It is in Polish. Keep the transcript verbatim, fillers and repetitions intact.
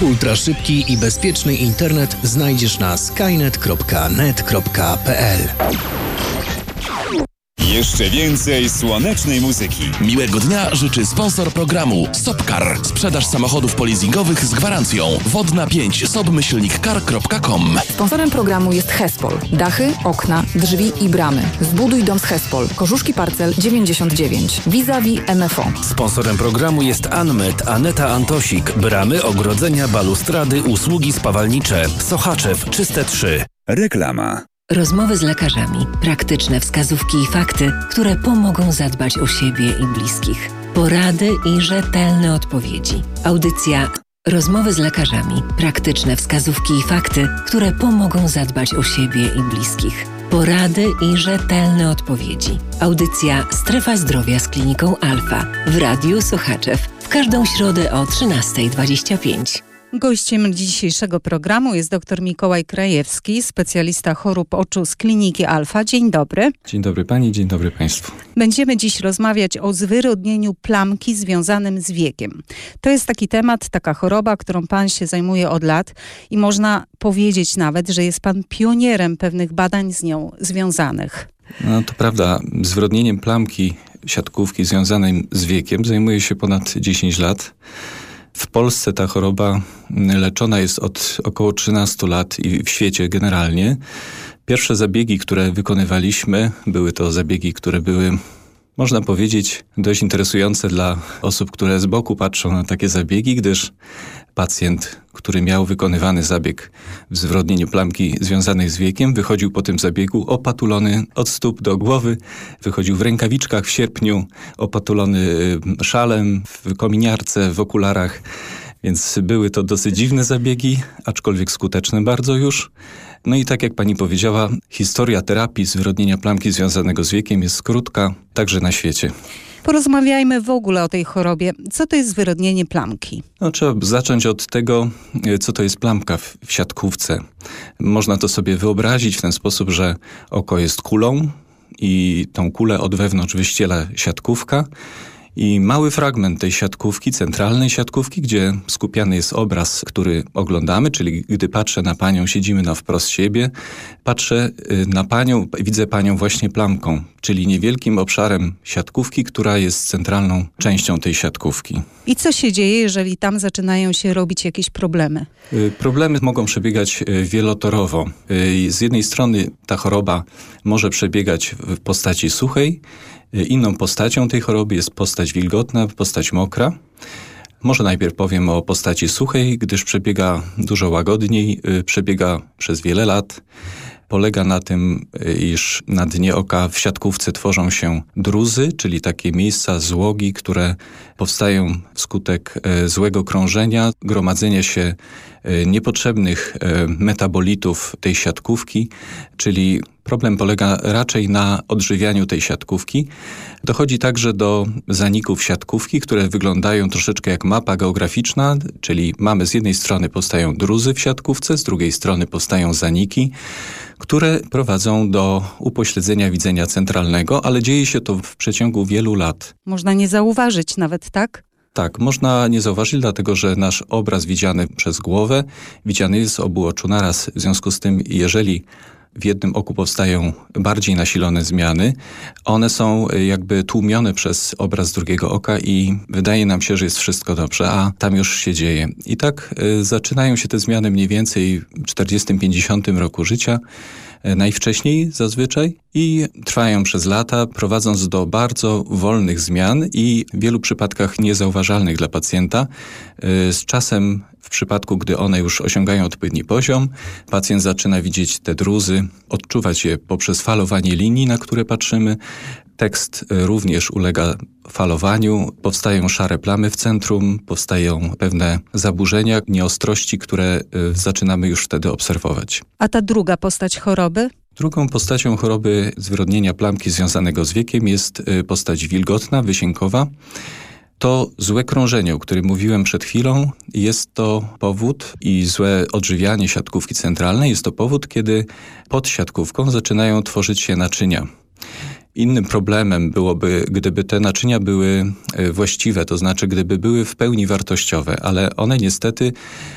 Ultraszybki i bezpieczny internet znajdziesz na skynet kropka net kropka p l. Jeszcze więcej słonecznej muzyki. Miłego dnia życzy sponsor programu Sopcar. Sprzedaż samochodów polizingowych z gwarancją. Wodna pięć sobmyślnikcar kropka com. Sponsorem programu jest Hespol. Dachy, okna, drzwi i bramy. Zbuduj dom z Hespol. Korzuszki Parcel dziewięćdziesiąt dziewięć. Vis-a-vis M F O. Sponsorem programu jest Anmet, Aneta Antosik. Bramy, ogrodzenia, balustrady, usługi spawalnicze. Sochaczew, Czyste trzy. Reklama. Rozmowy z lekarzami, praktyczne wskazówki i fakty, które pomogą zadbać o siebie i bliskich. Porady i rzetelne odpowiedzi. Audycja Rozmowy z lekarzami, praktyczne wskazówki i fakty, które pomogą zadbać o siebie i bliskich. Porady i rzetelne odpowiedzi. Audycja Strefa Zdrowia z Kliniką Alfa w Radiu Sochaczew w każdą środę o trzynasta dwadzieścia pięć. Gościem dzisiejszego programu jest dr Mikołaj Krajewski, specjalista chorób oczu z Kliniki Alfa. Dzień dobry. Dzień dobry Pani, dzień dobry Państwu. Będziemy dziś rozmawiać o zwyrodnieniu plamki związanym z wiekiem. To jest taki temat, taka choroba, którą Pan się zajmuje od lat i można powiedzieć nawet, że jest Pan pionierem pewnych badań z nią związanych. No to prawda, zwyrodnieniem plamki siatkówki związanej z wiekiem zajmuje się ponad dziesięć lat. W Polsce ta choroba leczona jest od około trzynastu lat i w świecie generalnie. Pierwsze zabiegi, które wykonywaliśmy, były to zabiegi, które były, można powiedzieć, dość interesujące dla osób, które z boku patrzą na takie zabiegi, gdyż pacjent, który miał wykonywany zabieg w zwyrodnieniu plamki związanej z wiekiem, wychodził po tym zabiegu opatulony od stóp do głowy, wychodził w rękawiczkach w sierpniu, opatulony szalem, w kominiarce, w okularach, więc były to dosyć dziwne zabiegi, aczkolwiek skuteczne bardzo już. No i tak jak pani powiedziała, historia terapii zwyrodnienia plamki związanego z wiekiem jest krótka, także na świecie. Porozmawiajmy w ogóle o tej chorobie. Co to jest zwyrodnienie plamki? No, trzeba zacząć od tego, co to jest plamka w, w siatkówce. Można to sobie wyobrazić w ten sposób, że oko jest kulą i tą kulę od wewnątrz wyściela siatkówka. I mały fragment tej siatkówki, centralnej siatkówki, gdzie skupiany jest obraz, który oglądamy, czyli gdy patrzę na panią, siedzimy na wprost siebie, patrzę na panią, widzę panią właśnie plamką, czyli niewielkim obszarem siatkówki, która jest centralną częścią tej siatkówki. I co się dzieje, jeżeli tam zaczynają się robić jakieś problemy? Problemy mogą przebiegać wielotorowo. Z jednej strony ta choroba może przebiegać w postaci suchej. Inną postacią tej choroby jest postać wilgotna, postać mokra. Może najpierw powiem o postaci suchej, gdyż przebiega dużo łagodniej, przebiega przez wiele lat. Polega na tym, iż na dnie oka w siatkówce tworzą się druzy, czyli takie miejsca złogi, które powstają wskutek złego krążenia, gromadzenia się niepotrzebnych metabolitów tej siatkówki, czyli problem polega raczej na odżywianiu tej siatkówki. Dochodzi także do zaników siatkówki, które wyglądają troszeczkę jak mapa geograficzna, czyli mamy z jednej strony powstają druzy w siatkówce, z drugiej strony powstają zaniki, które prowadzą do upośledzenia widzenia centralnego, ale dzieje się to w przeciągu wielu lat. Można nie zauważyć nawet, tak? Tak, można nie zauważyć, dlatego że nasz obraz widziany przez głowę widziany jest z obu oczu naraz. W związku z tym, jeżeli w jednym oku powstają bardziej nasilone zmiany, one są jakby tłumione przez obraz drugiego oka i wydaje nam się, że jest wszystko dobrze, a tam już się dzieje. I tak y, zaczynają się te zmiany mniej więcej w czterdziestym pięćdziesiątym roku życia, y, najwcześniej zazwyczaj, i trwają przez lata, prowadząc do bardzo wolnych zmian i w wielu przypadkach niezauważalnych dla pacjenta. Y, z czasem, w przypadku, gdy one już osiągają odpowiedni poziom, pacjent zaczyna widzieć te druzy, odczuwać je poprzez falowanie linii, na które patrzymy. Tekst również ulega falowaniu, powstają szare plamy w centrum, powstają pewne zaburzenia, nieostrości, które zaczynamy już wtedy obserwować. A ta druga postać choroby? Drugą postacią choroby zwyrodnienia plamki związanego z wiekiem jest postać wilgotna, wysiękowa. To złe krążenie, o którym mówiłem przed chwilą, jest to powód i złe odżywianie siatkówki centralnej jest to powód, kiedy pod siatkówką zaczynają tworzyć się naczynia. Innym problemem byłoby, gdyby te naczynia były właściwe, to znaczy gdyby były w pełni wartościowe, ale one niestety